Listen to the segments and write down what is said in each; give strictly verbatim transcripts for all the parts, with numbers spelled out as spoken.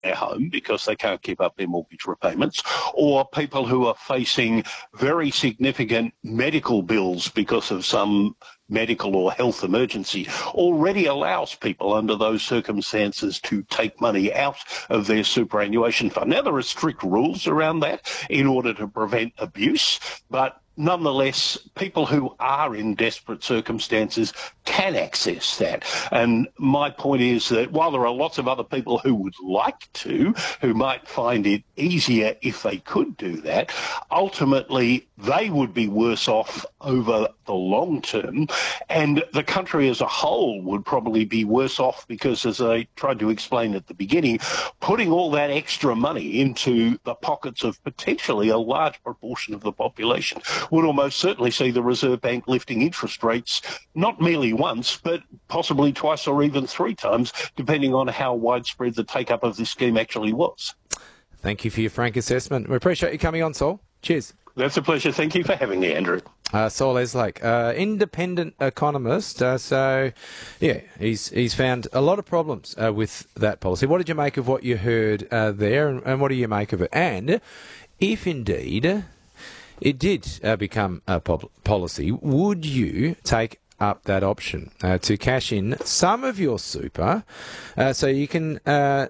their home because they can't keep up their mortgage repayments, or people who are facing very significant medical bills because of some medical or health emergency, already allows people under those circumstances to take money out of their superannuation fund. Now, there are strict rules around that in order to prevent abuse, but nonetheless, people who are in desperate circumstances can access that. And my point is that while there are lots of other people who would like to, who might find it easier if they could do that, ultimately they would be worse off over the long term, and the country as a whole would probably be worse off because, as I tried to explain at the beginning, putting all that extra money into the pockets of potentially a large proportion of the population would almost certainly see the Reserve Bank lifting interest rates not merely once, but possibly twice or even three times, depending on how widespread the take-up of this scheme actually was. Thank you for your frank assessment. We appreciate you coming on, Saul. Cheers. That's a pleasure. Thank you for having me, Andrew. Uh, Saul Eslake, uh, independent economist. Uh, so, yeah, he's he's found a lot of problems uh, with that policy. What did you make of what you heard uh, there, and, and what do you make of it? And if indeed it did uh, become a pop- policy, would you take up that option uh, to cash in some of your super uh, so you can uh,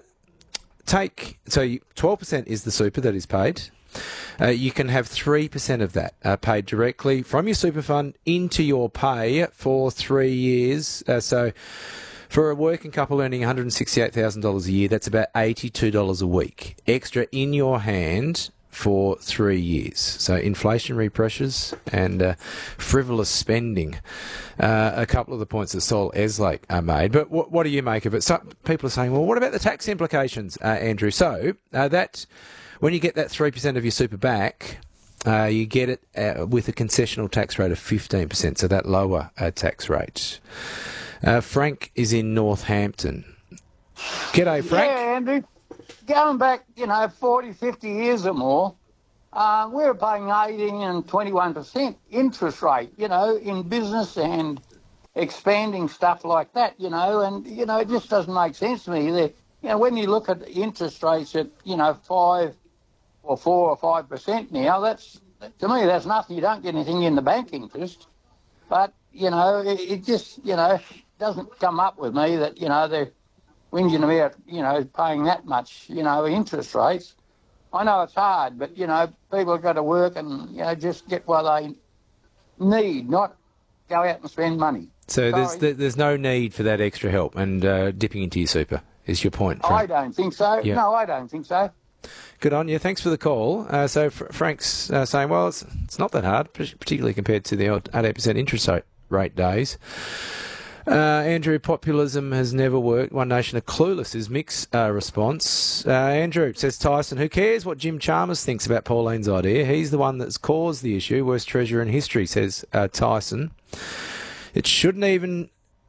take... So you, twelve percent is the super that is paid. Uh, you can have three percent of that uh, paid directly from your super fund into your pay for three years. Uh, so for a working couple earning one hundred sixty-eight thousand dollars a year, that's about eighty-two dollars a week extra in your hand for three years. So inflationary pressures and uh, frivolous spending, uh, a couple of the points that Saul Eslake uh, made. But what, what do you make of it? Some people are saying, well, what about the tax implications, uh, Andrew? So uh, that... When you get that three percent of your super back, uh, you get it uh, with a concessional tax rate of fifteen percent, so that lower uh, tax rate. Uh, Frank is in Northampton. G'day, Frank. Yeah, Andrew. Going back, you know, forty, fifty years or more, uh, we were paying eighteen and twenty-one percent interest rate, you know, in business and expanding stuff like that, you know, and, you know, it just doesn't make sense to me. That, you know, when you look at interest rates at, you know, five or four or five percent now, that's, to me, that's nothing. You don't get anything in the bank interest. But, you know, it, it just, you know, doesn't come up with me that, you know, they're whinging about, you know, paying that much, you know, interest rates. I know it's hard, but, you know, people have got to work and, you know, just get what they need, not go out and spend money. So there's there's no need for that extra help and uh, dipping into your super is your point, Frank? I don't think so. Yeah. No, I don't think so. Good on you. Thanks for the call. Uh, so Fr- Frank's uh, saying, well, it's it's not that hard, particularly compared to the eight percent interest rate days. Uh, Andrew, populism has never worked. One Nation are clueless is Mick's uh, response. Uh, Andrew says, Tyson, who cares what Jim Chalmers thinks about Pauline's idea? He's the one that's caused the issue. Worst treasurer in history, says uh, Tyson. It shouldn't even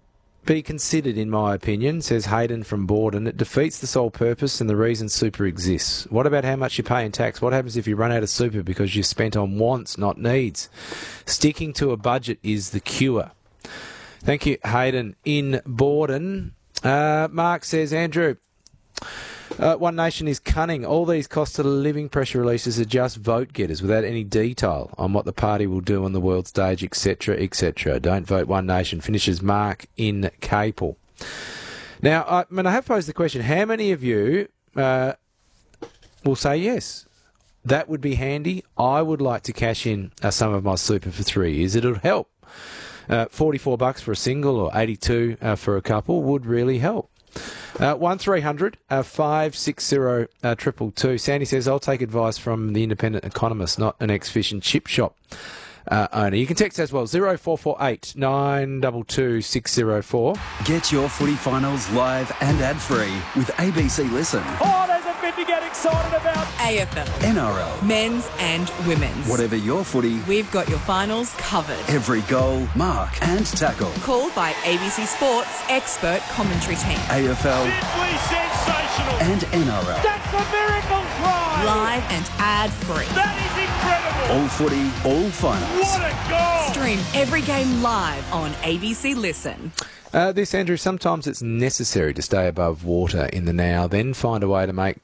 be considered, in my opinion, says Hayden from Borden. It defeats the sole purpose and the reason super exists. What about how much you pay in tax? What happens if you run out of super because you spent on wants, not needs? Sticking to a budget is the cure. Thank you, Hayden in Borden. Uh, Mark says, Andrew, uh, One Nation is cunning. All these cost of living pressure releases are just vote getters without any detail on what the party will do on the world stage, et cetera, et cetera. Don't vote One Nation. Finishes Mark in Capel. Now, I, I mean, I have posed the question, how many of you uh, will say yes? That would be handy. I would like to cash in uh, some of my super for three years. It would help. Uh, forty-four bucks for a single or eighty-two uh, for a couple would really help. Uh, one three hundred five six zero triple two. Sandy says, I'll take advice from the independent economist, not an ex-fish and chip shop uh, owner. You can text as well, zero four four eight nine two two six zero four. Get your footy finals live and ad-free with A B C Listen. Oh, there's a bit to get excited about. A F L. N R L. Men's and women's. Whatever your footy, we've got your finals covered. Every goal, mark and tackle. Called by A B C Sports expert commentary team. A F L. Simply sensational. And N R L. That's a miracle try. Live and ad-free. That is incredible. All footy, all finals. What a goal. Stream every game live on A B C Listen. Uh, this, Andrew, sometimes it's necessary to stay above water in the now, then find a way to make